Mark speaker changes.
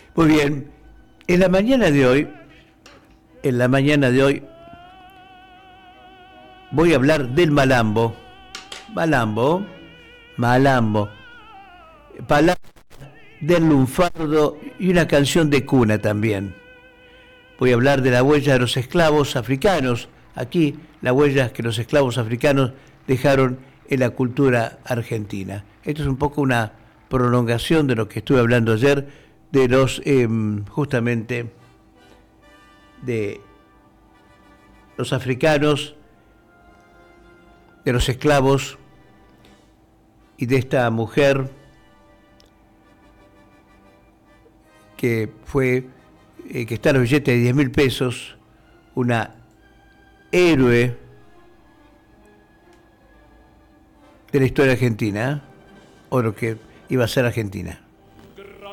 Speaker 1: Muy bien, en la mañana de hoy, en la mañana de hoy, voy a hablar del malambo. Malambo, malambo. Palabra del lunfardo y una canción de cuna también. Voy a hablar de la huella de los esclavos africanos. Aquí, las huellas que los esclavos africanos dejaron en la cultura argentina. Esto es un poco una prolongación de lo que estuve hablando ayer, de los, justamente, de los africanos, de los esclavos y de esta mujer que fue, que está en los billetes de 10.000 pesos, una héroe de la historia argentina, o lo que iba a ser Argentina.